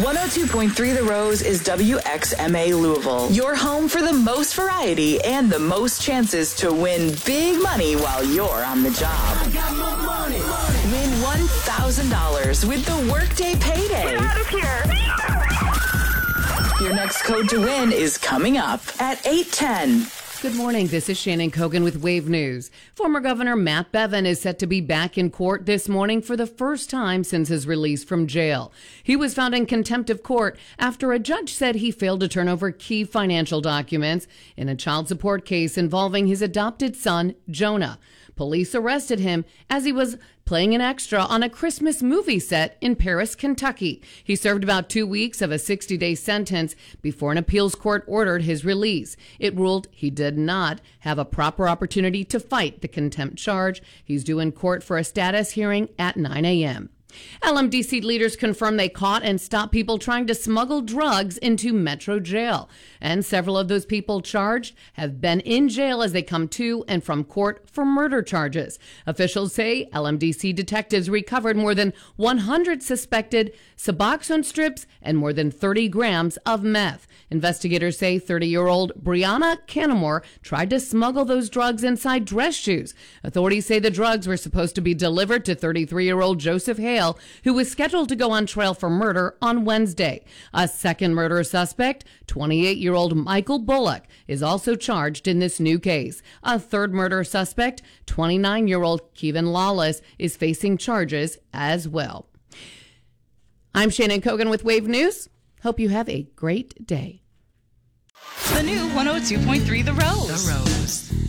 102.3 The Rose is WXMA Louisville, your home for the most variety and the most chances to win big money while you're on the job. I got more money. Win $1,000 with the Workday Payday. Get out of here. Your next code to win is coming up at 8:10. Good morning. This is Shannon Kogan with Wave News. Former Governor Matt Bevin is set to be back in court this morning for the first time since his release from jail. He was found in contempt of court after a judge said he failed to turn over key financial documents in a child support case involving his adopted son, Jonah. Police arrested him as he was playing an extra on a Christmas movie set in Paris, Kentucky. He served about 2 weeks of a 60-day sentence before an appeals court ordered his release. It ruled he did not have a proper opportunity to fight the contempt charge. He's due in court for a status hearing at 9 a.m. LMDC leaders confirm they caught and stopped people trying to smuggle drugs into Metro Jail. And several of those people charged have been in jail as they come to and from court for murder charges. Officials say LMDC detectives recovered more than 100 suspected Suboxone strips and more than 30 grams of meth. Investigators say 30-year-old Brianna Canamore tried to smuggle those drugs inside dress shoes. Authorities say the drugs were supposed to be delivered to 33-year-old Joseph Hale, who was scheduled to go on trial for murder on Wednesday. A second murder suspect, 28-year-old Michael Bullock, is also charged in this new case. A third murder suspect, 29-year-old Kevin Lawless, is facing charges as well. I'm Shannon Kogan with Wave News. Hope you have a great day. The new 102.3 The Rose.